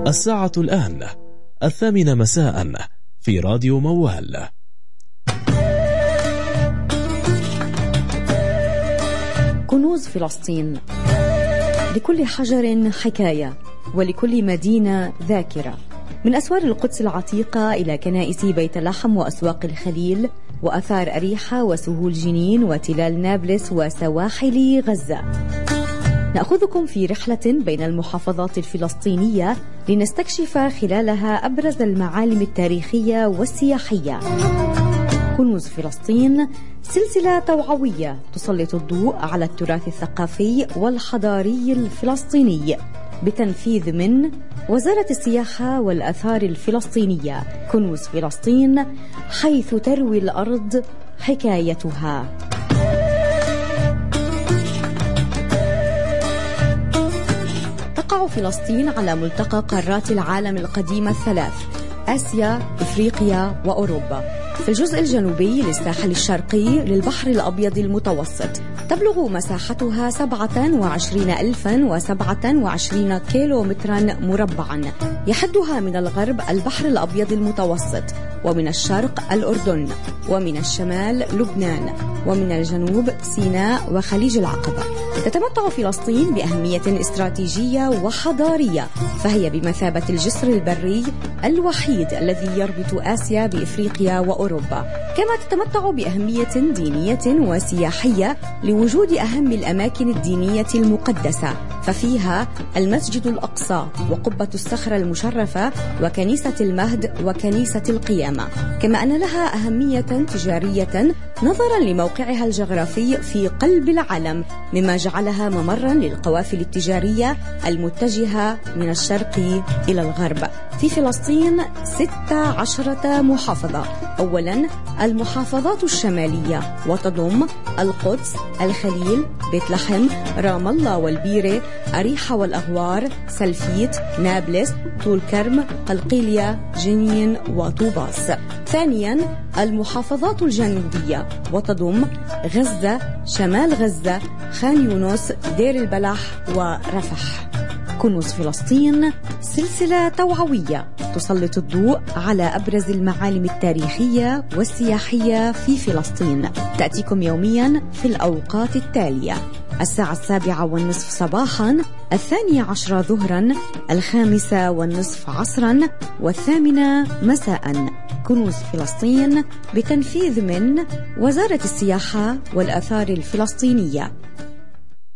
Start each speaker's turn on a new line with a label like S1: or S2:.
S1: الساعة الآن 8 مساء في راديو موال.
S2: كنوز فلسطين. لكل حجر حكاية، ولكل مدينة ذاكرة. من أسوار القدس العتيقة إلى كنائس بيت لحم وأسواق الخليل وأثار أريحة وسهول جنين وتلال نابلس وسواحل غزة. نأخذكم في رحلة بين المحافظات الفلسطينية لنستكشف خلالها أبرز المعالم التاريخية والسياحية. كنوز فلسطين سلسلة توعوية تسلط الضوء على التراث الثقافي والحضاري الفلسطيني بتنفيذ من وزارة السياحة والآثار الفلسطينية. كنوز فلسطين، حيث تروي الأرض حكايتها. تقع فلسطين على ملتقى قارات العالم القديمة الثلاث: آسيا، إفريقيا وأوروبا، في الجزء الجنوبي للساحل الشرقي للبحر الأبيض المتوسط. تبلغ مساحتها 27,027 كيلومترا مربعا، يحدها من الغرب البحر الأبيض المتوسط، ومن الشرق الأردن، ومن الشمال لبنان، ومن الجنوب سيناء وخليج العقبة. تتمتع فلسطين بأهمية استراتيجية وحضارية، فهي بمثابة الجسر البري الوحيد الذي يربط آسيا بإفريقيا وأوروبا. كما تتمتع بأهمية دينية وسياحية لوجود أهم الأماكن الدينية المقدسة، ففيها المسجد الأقصى وقبة الصخرة المشرفة وكنيسة المهد وكنيسة القيامة. كما أن لها أهمية تجارية نظرا لموقعها الجغرافي في قلب العالم، مما جعلها ممرا للقوافل التجارية المتجهة من الشرق إلى الغرب. في فلسطين 16 محافظة. أولا المحافظات الشمالية، وتضم القدس، الخليل، بيت لحم، رام الله والبيرة، أريحة والأغوار، سلفيت، نابلس، طول كرم، قلقيلية، جنين وطوباس. ثانيا المحافظات الجنوبية، وتضم غزة، شمال غزة، خان يونس، دير البلح ورفح. كنوز فلسطين سلسلة توعوية تسلط الضوء على أبرز المعالم التاريخية والسياحية في فلسطين. تأتيكم يوميا في الأوقات التالية: 7:30 صباحا، 12 ظهرا، 5:30 عصرا، 8 مساء. كنوز فلسطين بتنفيذ من وزارة السياحة والآثار الفلسطينية.